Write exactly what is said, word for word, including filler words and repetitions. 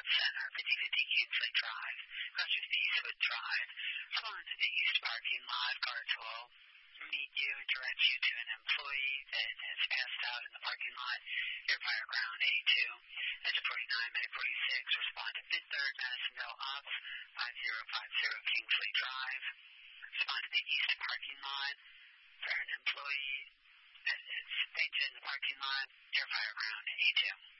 Center, fifty fifty Kingsley Drive. Crossing to Eastwood Drive. Pulling to the east parking lot. Guards will meet you and direct you to an employee that has passed out in the parking lot. Your fire ground A two. Engine forty-nine, Medic forty-six. Respond to Fifth Third Madisonville Ops five zero five zero Kingsley Drive. Respond to the east parking lot for an employee that is fainted in the parking lot. Your fire ground A two.